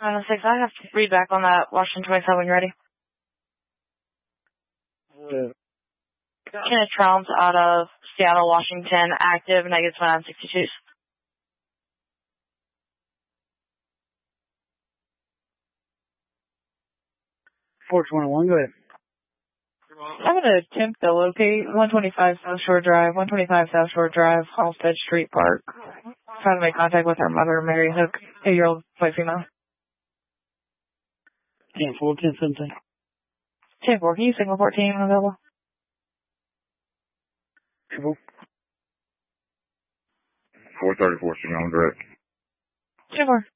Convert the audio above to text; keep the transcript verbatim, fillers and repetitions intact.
nine oh six, I have to read back on that. Washington twenty-seven, when you're ready. Yeah. Kenneth Trounce out of Seattle, Washington, active, negative twenty-nine sixty-two. four twenty-one, go ahead. I'm going to attempt to locate one twenty-five South Shore Drive, one twenty-five South Shore Drive, Halstead Street Park. Trying to make contact with her mother, Mary Hook, eight-year-old white female. ten four, ten seventeen. ten four, can you signal fourteen available? four thirty-four, signal direct. ten four.